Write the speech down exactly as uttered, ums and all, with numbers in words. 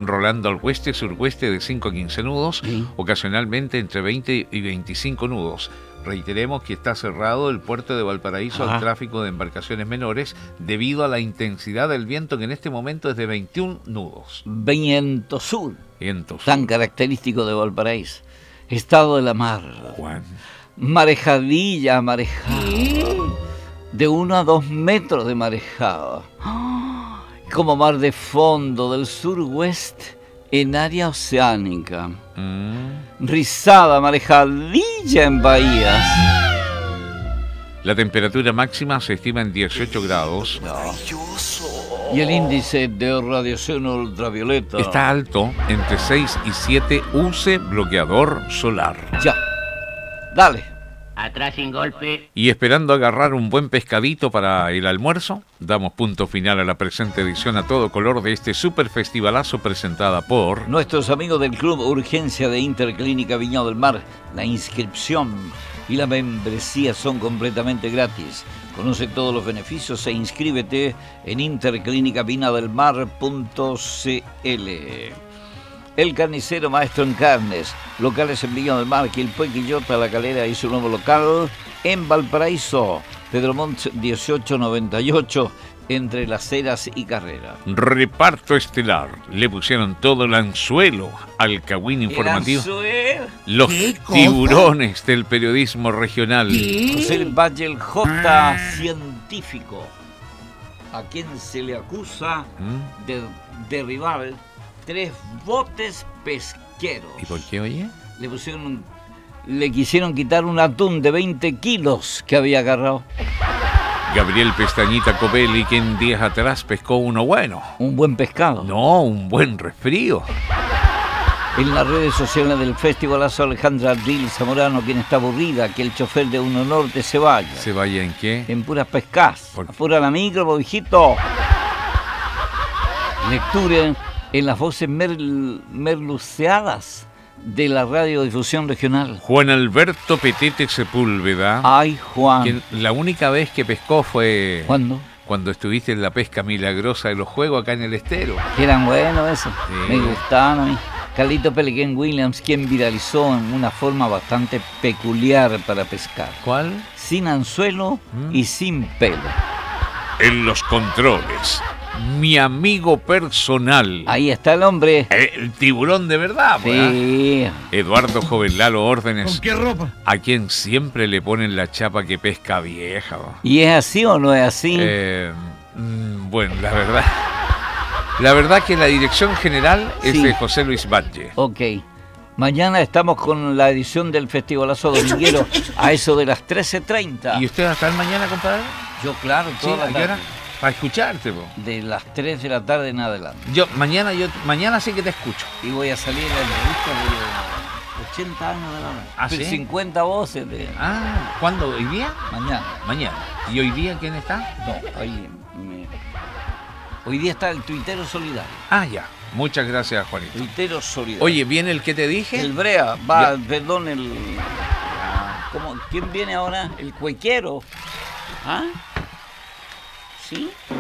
enrolando al oeste-sureste de cinco a quince nudos, Sí. ocasionalmente entre veinte y veinticinco nudos. Reiteremos que está cerrado el puerto de Valparaíso Ajá. al tráfico de embarcaciones menores debido a la intensidad del viento, que en este momento es de veintiún nudos. Viento sur, Viento sur. tan característico de Valparaíso. Estado de la mar. Juan. Marejadilla, marejada. De uno a dos metros de marejada. Como mar de fondo del sur-oeste en área oceánica. Mm. Rizada, marejadilla en bahías. La temperatura máxima se estima en dieciocho grados. Y el índice de radiación ultravioleta Está alto, entre seis y siete. Use bloqueador solar. Ya. Dale. Atrás sin golpe. Y esperando agarrar un buen pescadito para el almuerzo, damos punto final a la presente edición a todo color de este super festivalazo presentada por... Nuestros amigos del Club Urgencia de Interclínica Viña del Mar. La inscripción y la membresía son completamente gratis. Conoce todos los beneficios e inscríbete en interclínica vina del mar punto c l. El Carnicero Maestro en Carnes, locales en Viña del Mar, Quilpué, Quillota, La Calera y su nuevo local en Valparaíso, Pedro Montt dieciocho noventa y ocho, entre Las Heras y Carrera. Reparto estelar. Le pusieron todo el anzuelo al Cagüín informativo. Los tiburones del periodismo regional. José el Valle, el J científico, a quien se le acusa ¿Mm? de derribar tres botes pesqueros. ¿Y por qué, oye? Le pusieron, le quisieron quitar un atún de veinte kilos que había agarrado. Gabriel Pestañita Copelli, quien días atrás pescó uno bueno. Un buen pescado. No, un buen resfrío. En las redes sociales del festivalazo, Alejandra Ardil Zamorano, quien está aburrida que el chofer de Uno Norte se vaya. ¿Se vaya en qué? En puras pescas. ¿Por qué? Apura la micro, hijito. Lectura en las voces merl- merluceadas de la radiodifusión regional. Juan Alberto Petete Sepúlveda, Ay, Juan. quien la única vez que pescó fue ¿Cuándo? cuando estuviste en la pesca milagrosa de los juegos acá en el estero. Que eran buenos esos. Sí. Me gustaban a mí. Carlito Peliquén Williams, quien viralizó en una forma bastante peculiar para pescar. ¿Cuál? Sin anzuelo ¿Mm? y sin pelo. En los controles. Mi amigo personal. Ahí está el hombre. El tiburón de verdad, pues, ¿ah? Sí. Eduardo Jovenlalo Órdenes. ¿Con qué ropa? A quien siempre le ponen la chapa que pesca vieja. ¿no? ¿Y es así o no es así? Eh, mm, bueno, la verdad. La verdad que la dirección general es Sí. de José Luis Valle. Ok. Mañana estamos con la edición del Festivalazo Dominguero a eso de las trece treinta. ¿Y usted va a estar mañana, compadre? Yo, claro, Sí, toda la ¿a qué hora? tarde. Para escucharte, po. De las tres de la tarde en adelante. Yo, mañana, yo, mañana sí que te escucho. Y voy a salir en la entrevista de ochenta años de la hora. ¿Ah, sí? cincuenta voces de Ah, ¿cuándo? ¿Hoy día? mañana. Mañana. ¿Y hoy día quién está? No, hoy, me- hoy día está el tuitero solidario. Ah, ya. Muchas gracias, Juanito. Tuitero solidario. Oye, ¿viene el que te dije? el Brea, va, Ya. perdón, el... ¿Cómo? ¿Quién viene ahora? El cuequero. ¿Ah? ¿Sí?